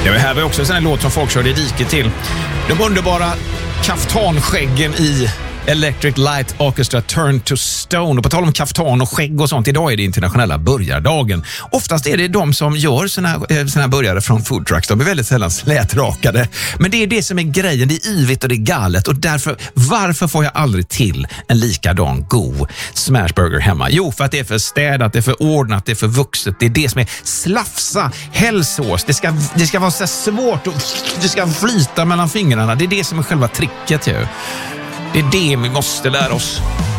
Ja, här var också en sån här låt som folk körde i diket till. De underbara kaftanskäggen i Electric Light Orchestra Turn to Stone. Och på tal om kaftan och skägg och sånt, idag är det internationella burgardagen. Oftast är det de som gör såna här burgare från food trucks. De är väldigt sällan slätrakade. Men det är det som är grejen. Det är yvigt och det är galet. Och därför, varför får jag aldrig till en likadan god smashburger hemma? Jo, för att det är för städat, det är för ordnat, det är för vuxet. Det är det som är slafsa, hällsås. Det ska vara så svårt och det ska flyta mellan fingrarna. Det är det som är själva tricket ju. Det är det vi måste lära oss.